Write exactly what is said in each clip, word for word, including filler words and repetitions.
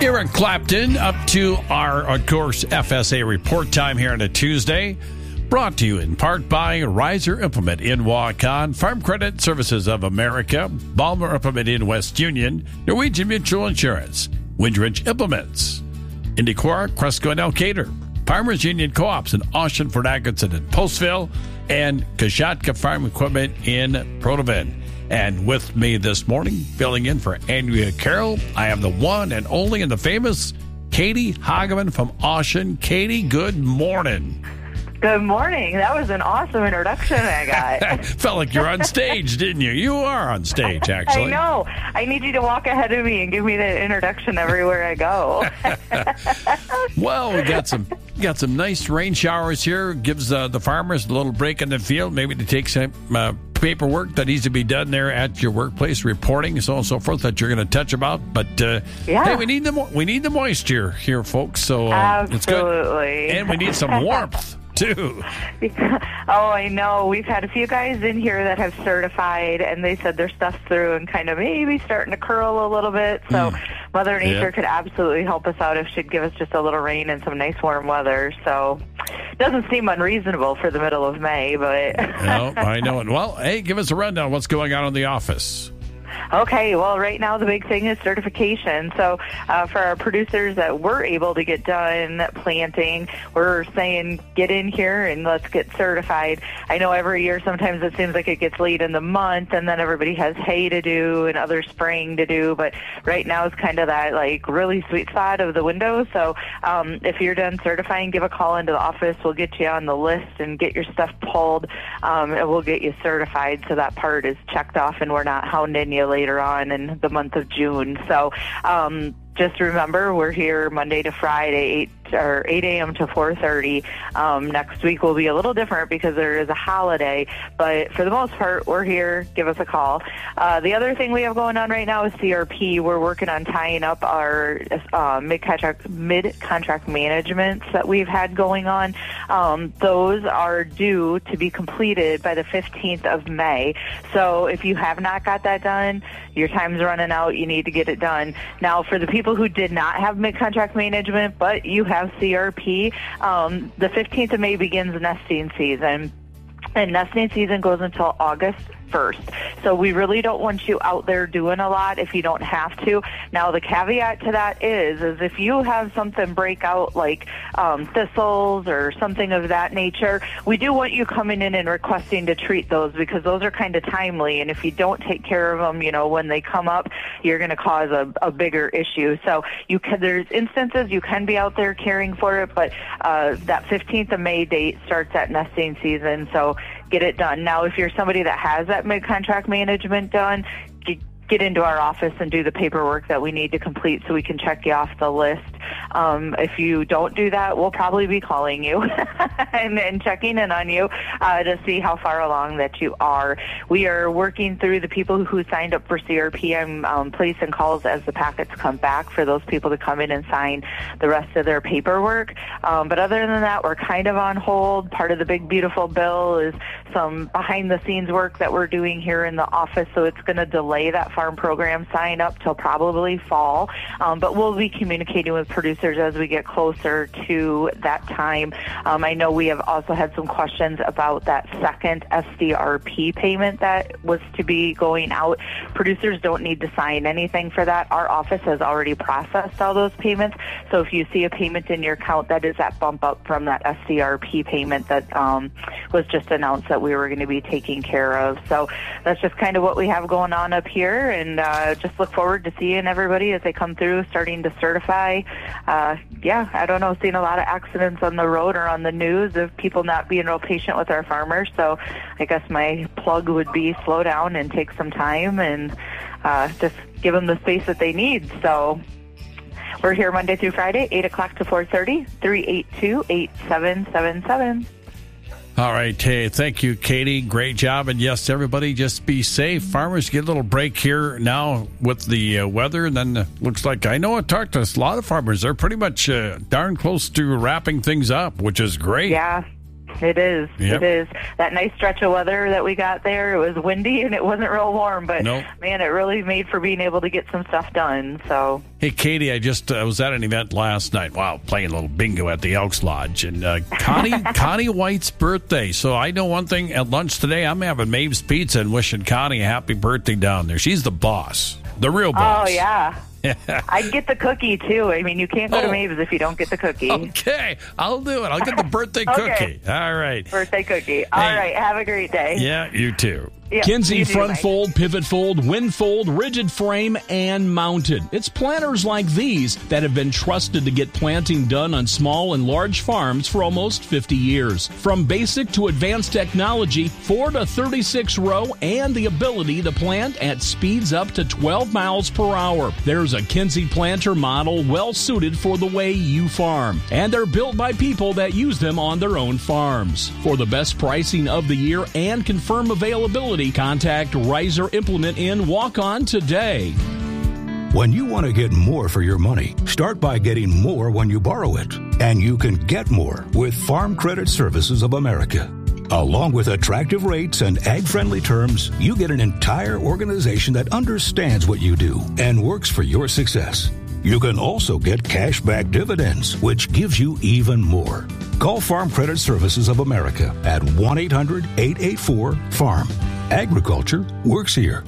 Eric Clapton up to our, of course, F S A report time here on a Tuesday. Brought to you in part by Riser Implement in Waukon, Farm Credit Services of America, Balmer Implement in West Union, Norwegian Mutual Insurance, Windridge Implements, Indicora, Cresco and Elkader, Farmers Union Co-ops in Austin, Fort Atkinson and Postville, and Kashatka Farm Equipment in Protoven. And with me this morning, filling in for Andrea Carroll, I have the one and only and the famous Katie Hageman from Austin. Katie, good morning. Good morning. That was an awesome introduction I got. Felt like you're on stage, didn't you? You are on stage, actually. I know. I need you to walk ahead of me and give me the introduction everywhere I go. Well, we got some got some nice rain showers here. Gives uh, the farmers a little break in the field, maybe to take some uh, paperwork that needs to be done there at your workplace, reporting, so on and so forth, that you're going to touch about. But uh, yeah. hey, we need the mo- we need the moisture here, folks. So uh, Absolutely. It's good, and we need some warmth too. Oh, I know. We've had a few guys in here that have certified, and they said their stuff's through and kind of maybe starting to curl a little bit. So mm. Mother Nature yeah. could absolutely help us out if she'd give us just a little rain and some nice warm weather. So it doesn't seem unreasonable for the middle of May, but... No, I know it. Well, hey, give us a rundown. What's going on in the office? Okay, well, right now the big thing is certification. So uh, for our producers that were able to get done planting, we're saying get in here and let's get certified. I know every year sometimes it seems like it gets late in the month and then everybody has hay to do and other spraying to do, but right now is kind of that like really sweet spot of the window. So um, if you're done certifying, give a call into the office. We'll get you on the list and get your stuff pulled, um, and we'll get you certified so that part is checked off and we're not hounding you later on in the month of June. So um, just remember, we're here Monday to Friday, eight or eight a.m. to four thirty. Um, next week will be a little different because there is a holiday, but for the most part, we're here. Give us a call. Uh, the other thing we have going on right now is C R P. We're working on tying up our uh, mid-contract, mid-contract managements that we've had going on. Um, those are due to be completed by the fifteenth of May. So if you have not got that done, your time's running out. You need to get it done. Now, for the people who did not have mid-contract management, but you have C R P, um, the fifteenth of May begins nesting season. And nesting season goes until August first. So we really don't want you out there doing a lot if you don't have to. Now, the caveat to that is, is if you have something break out like um, thistles or something of that nature, we do want you coming in and requesting to treat those because those are kind of timely. And if you don't take care of them, you know, when they come up, you're going to cause a, a bigger issue. So you can, there's instances you can be out there caring for it, but uh, that fifteenth of May date starts at nesting season. So get it done. Now, if you're somebody that has that mid-contract management done, get into our office and do the paperwork that we need to complete so we can check you off the list. Um, if you don't do that, we'll probably be calling you and, and checking in on you uh, to see how far along that you are. We are working through the people who signed up for C R P and um, placing calls as the packets come back for those people to come in and sign the rest of their paperwork. Um, but other than that, we're kind of on hold. Part of the big, beautiful bill is some behind-the-scenes work that we're doing here in the office, so it's going to delay that farm program sign up till probably fall. Um, but we'll be communicating with producers as we get closer to that time. Um, I know we have also had some questions about that second S D R P payment that was to be going out. Producers don't need to sign anything for that. Our office has already processed all those payments. So if you see a payment in your account, that is that bump up from that S D R P payment that um, was just announced that we were going to be taking care of. So that's just kind of what we have going on up here, and uh, just look forward to seeing everybody as they come through, starting to certify. Uh, yeah, I don't know, seeing a lot of accidents on the road or on the news of people not being real patient with our farmers. So I guess my plug would be slow down and take some time and uh, just give them the space that they need. So we're here Monday through Friday, eight o'clock to four thirty, three eight two, eight seven seven seven. All right. Hey, thank you, Katie. Great job. And yes, everybody, just be safe. Farmers get a little break here now with the uh, weather. And then uh, looks like, I know I talked to a lot of farmers. They're pretty much uh, darn close to wrapping things up, which is great. Yeah. it is. Yep. It is. That nice stretch of weather that we got there, it was windy and it wasn't real warm, but nope. man, it really made for being able to get some stuff done. So. Hey, Katie, I just uh, was at an event last night. Wow, playing a little bingo at the Elks Lodge. And uh, Connie Connie White's birthday. So I know one thing at lunch today, I'm having Maeve's Pizza and wishing Connie a happy birthday down there. She's the boss, the real boss. Oh, yeah. I'd get the cookie, too. I mean, you can't go oh. to Maeve's if you don't get the cookie. Okay, I'll do it. I'll get the birthday okay. cookie. All right. Birthday cookie. All hey. right. Have a great day. Yeah, you too. Yeah, Kinsey front Mike. fold, pivot fold, wind fold, rigid frame, and mounted. It's planters like these that have been trusted to get planting done on small and large farms for almost fifty years. From basic to advanced technology, four to thirty-six row, and the ability to plant at speeds up to twelve miles per hour. There's a Kinsey planter model well suited for the way you farm. And they're built by people that use them on their own farms. For the best pricing of the year and confirm availability, contact Riser Implement in Walk-On today. When you want to get more for your money, start by getting more when you borrow it. And you can get more with Farm Credit Services of America. Along with attractive rates and ag-friendly terms, you get an entire organization that understands what you do and works for your success. You can also get cash-back dividends, which gives you even more. Call Farm Credit Services of America at one eight hundred eight eight four farm. Agriculture works here.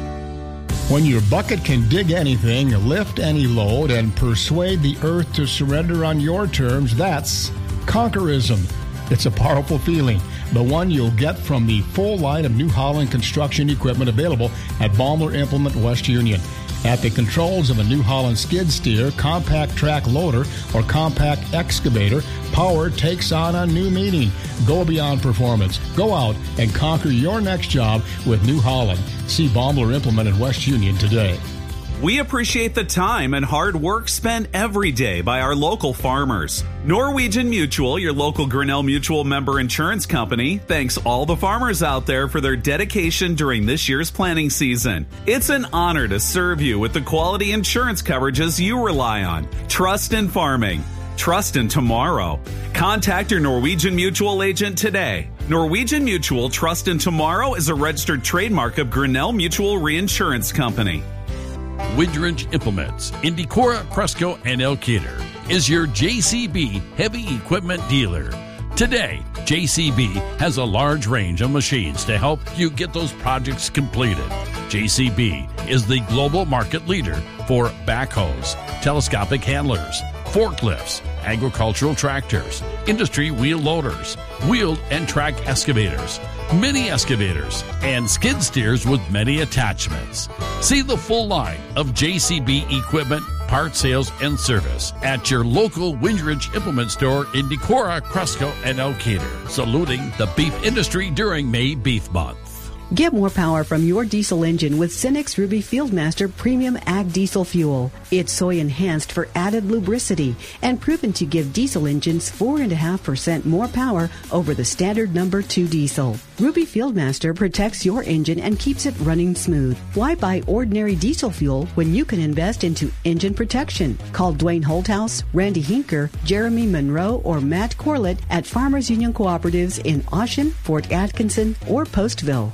When your bucket can dig anything, lift any load, and persuade the earth to surrender on your terms, that's conquerism. It's a powerful feeling, the one you'll get from the full line of New Holland construction equipment available at Baumler Implement West Union. At the controls of a New Holland skid steer, compact track loader, or compact excavator, power takes on a new meaning. Go beyond performance. Go out and conquer your next job with New Holland. See Baumler Implement in West Union today. We appreciate the time and hard work spent every day by our local farmers. Norwegian Mutual, your local Grinnell Mutual member insurance company, thanks all the farmers out there for their dedication during this year's planting season. It's an honor to serve you with the quality insurance coverages you rely on. Trust in farming. Trust in tomorrow. Contact your Norwegian Mutual agent today. Norwegian Mutual Trust in Tomorrow is a registered trademark of Grinnell Mutual Reinsurance Company. Windridge Implements in Decorah, Cresco, and Elkader is your J C B heavy equipment dealer. Today, J C B has a large range of machines to help you get those projects completed. J C B is the global market leader for backhoes, telescopic handlers, forklifts, agricultural tractors, industry wheel loaders, wheeled and track excavators, mini excavators, and skid steers with many attachments. See the full line of J C B equipment, part sales, and service at your local Windridge Implement store in Decorah, Cresco, and Elkader, saluting the beef industry during May Beef Month. Get more power from your diesel engine with Cenex Ruby Fieldmaster Premium Ag Diesel Fuel. It's soy enhanced for added lubricity and proven to give diesel engines four point five percent more power over the standard number two diesel. Ruby Fieldmaster protects your engine and keeps it running smooth. Why buy ordinary diesel fuel when you can invest into engine protection? Call Dwayne Holthouse, Randy Hinker, Jeremy Monroe, or Matt Corlett at Farmers Union Cooperatives in Oshen, Fort Atkinson, or Postville.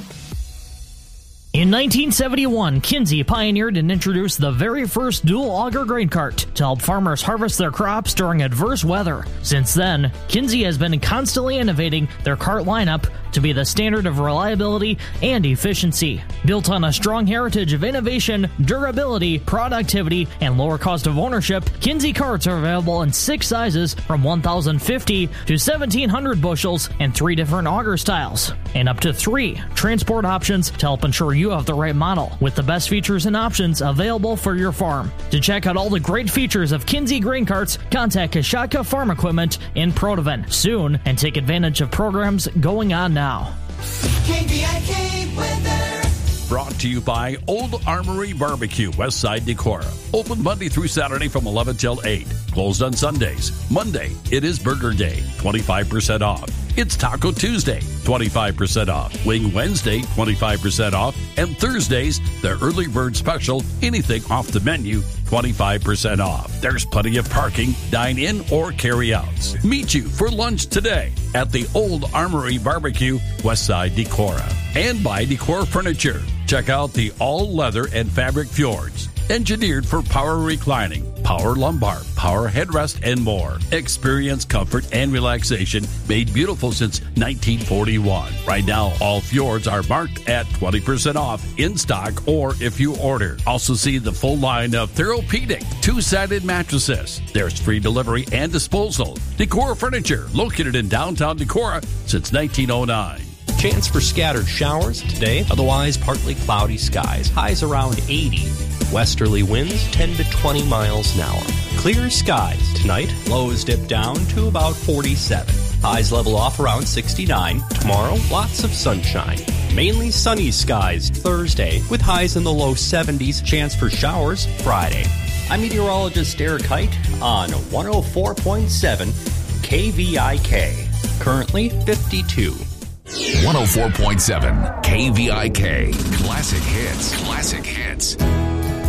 In nineteen seventy-one, Kinsey pioneered and introduced the very first dual auger grain cart to help farmers harvest their crops during adverse weather. Since then, Kinsey has been constantly innovating their cart lineup to be the standard of reliability and efficiency. Built on a strong heritage of innovation, durability, productivity, and lower cost of ownership, Kinsey carts are available in six sizes from one thousand fifty to seventeen hundred bushels and three different auger styles, and up to three transport options to help ensure you have the right model with the best features and options available for your farm. To check out all the great features of Kinsey grain carts, contact Kashatka Farm Equipment in Protovan soon and take advantage of programs going on now. K V I K weather. brought to you by Old Armory Barbecue, Westside Decorah. Open Monday through Saturday from eleven till eight. Closed on Sundays. Monday, it is Burger Day, twenty-five percent off. It's Taco Tuesday, twenty-five percent off. Wing Wednesday, twenty-five percent off. And Thursdays, the early bird special, anything off the menu, twenty-five percent off. There's plenty of parking, dine-in, or carry-outs. Meet you for lunch today at the Old Armory Barbecue, Westside Decorah. And by Decor Furniture. Check out the all-leather and fabric fjords. Engineered for power reclining, power lumbar, power headrest, and more. Experience comfort and relaxation made beautiful since nineteen forty-one. Right now, all fjords are marked at twenty percent off in stock or if you order. Also see the full line of Therapeutic two-sided mattresses. There's free delivery and disposal. Decor Furniture, located in downtown Decorah since nineteen oh nine. Chance for scattered showers today, otherwise partly cloudy skies. Highs around eighty. Westerly winds ten to twenty miles an hour. Clear skies tonight. Lows dip down to about forty-seven. Highs level off around sixty-nine. Tomorrow, lots of sunshine. Mainly sunny skies Thursday, with highs in the low seventies. Chance for showers Friday. I'm meteorologist Derek Height on one oh four point seven K V I K. Currently fifty-two. one oh four point seven K V I K. Classic hits. Classic hits.